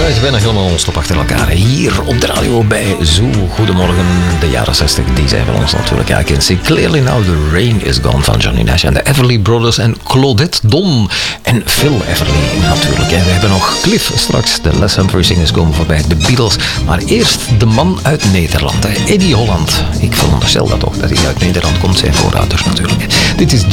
draait bijna helemaal non-stop achter elkaar. Hier op de radio bij Zoo. Goedemorgen, de jaren 60, die zijn van ons natuurlijk. Ja, I can see clearly now the rain is gone van Johnny Nash en de Everly Brothers en Claudette Don en Phil Everly natuurlijk. En we hebben nog Cliff straks, de Les Humphrey Singers komen voorbij, de Beatles. Maar eerst de man uit Nederland, Eddie Holland. Ik veronderstel dat ook, dat hij uit Nederland komt, zijn voorouders natuurlijk. Dit is